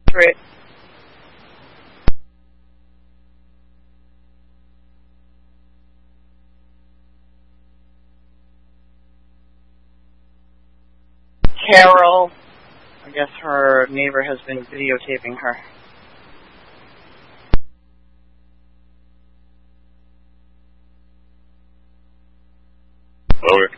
Right. Carol, I guess her neighbor has been videotaping her. Okay.